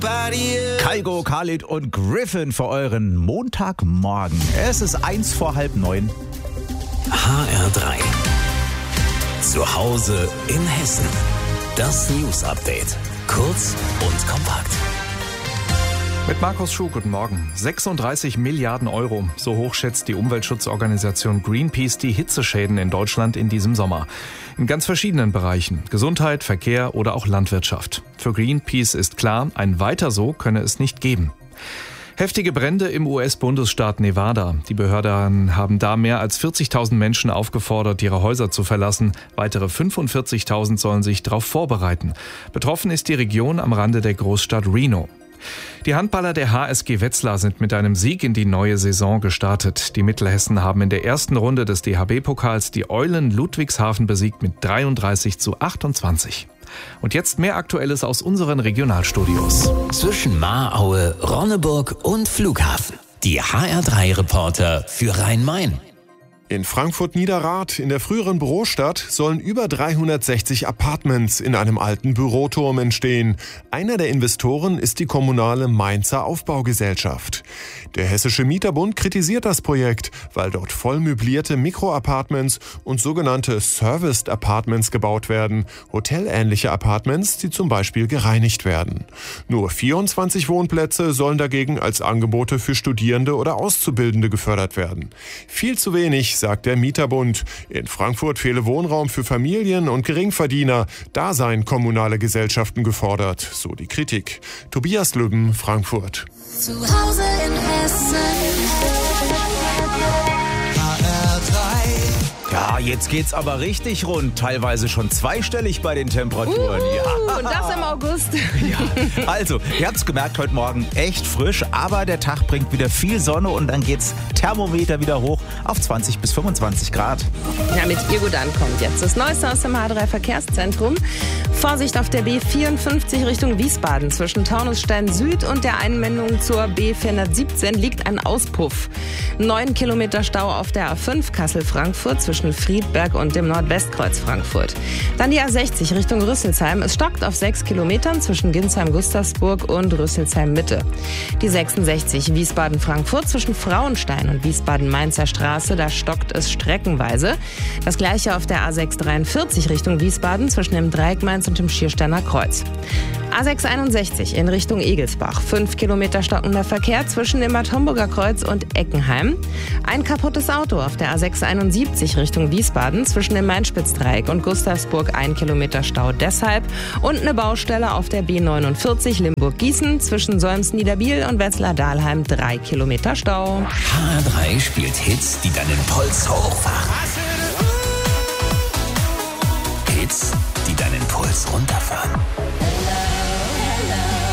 Kygo, Khalid und Griffin für euren Montagmorgen. Es ist 8:45. HR3. Zu Hause in Hessen. Das News-Update. Kurz und kompakt. Mit Markus Schuh, guten Morgen. 36 Milliarden Euro, so hoch schätzt die Umweltschutzorganisation Greenpeace die Hitzeschäden in Deutschland in diesem Sommer. In ganz verschiedenen Bereichen. Gesundheit, Verkehr oder auch Landwirtschaft. Für Greenpeace ist klar, ein Weiter so könne es nicht geben. Heftige Brände im US-Bundesstaat Nevada. Die Behörden haben da mehr als 40.000 Menschen aufgefordert, ihre Häuser zu verlassen. Weitere 45.000 sollen sich darauf vorbereiten. Betroffen ist die Region am Rande der Großstadt Reno. Die Handballer der HSG Wetzlar sind mit einem Sieg in die neue Saison gestartet. Die Mittelhessen haben in der ersten Runde des DHB-Pokals die Eulen Ludwigshafen besiegt mit 33:28. Und jetzt mehr Aktuelles aus unseren Regionalstudios. Zwischen Mahraue, Ronneburg und Flughafen. Die HR3-Reporter für Rhein-Main. In Frankfurt-Niederrad, in der früheren Bürostadt, sollen über 360 Apartments in einem alten Büroturm entstehen. Einer der Investoren ist die kommunale Mainzer Aufbaugesellschaft. Der Hessische Mieterbund kritisiert das Projekt, weil dort voll möblierte Mikroapartments und sogenannte Serviced Apartments gebaut werden. Hotelähnliche Apartments, die zum Beispiel gereinigt werden. Nur 24 Wohnplätze sollen dagegen als Angebote für Studierende oder Auszubildende gefördert werden. Viel zu wenig, sagt der Mieterbund. In Frankfurt fehle Wohnraum für Familien und Geringverdiener. Da seien kommunale Gesellschaften gefordert, so die Kritik. Tobias Lübben, Frankfurt. Zu Hause in Hessen. Ja, jetzt geht's aber richtig rund. Teilweise schon zweistellig bei den Temperaturen. Und das im August. Ja. Also, ihr habt's gemerkt, heute Morgen echt frisch, aber der Tag bringt wieder viel Sonne und dann geht's Thermometer wieder hoch auf 20 bis 25 Grad. Damit ihr gut ankommt jetzt. Das Neueste aus dem H3 Verkehrszentrum. Vorsicht auf der B54 Richtung Wiesbaden. Zwischen Taunusstein Süd und der Einmündung zur B417 liegt ein Auspuff. 9 Kilometer Stau auf der A5 Kassel-Frankfurt zwischen Friedberg und dem Nordwestkreuz Frankfurt. Dann die A60 Richtung Rüsselsheim. Es stockt auf 6 Kilometern zwischen Ginsheim-Gustavsburg und Rüsselsheim-Mitte. Die 66 Wiesbaden-Frankfurt zwischen Frauenstein und Wiesbaden-Mainzer Straße. Da stockt es streckenweise. Das gleiche auf der A643 Richtung Wiesbaden zwischen dem Dreieck Mainz und dem Schiersteiner Kreuz. A661 in Richtung Egelsbach. 5 Kilometer stockender Verkehr zwischen dem Bad Homburger Kreuz und Eckenheim. Ein kaputtes Auto auf der A671 Richtung Wiesbaden zwischen dem Mainspitzdreieck und Gustavsburg. 1 Kilometer Stau deshalb. Und eine Baustelle auf der B49 Limburg-Gießen zwischen Solms-Niederbiel und Wetzlar-Dahlheim. 3 Kilometer Stau. HR3 spielt Hits, die deinen Puls hochfahren. Hits, die deinen Puls runterfahren.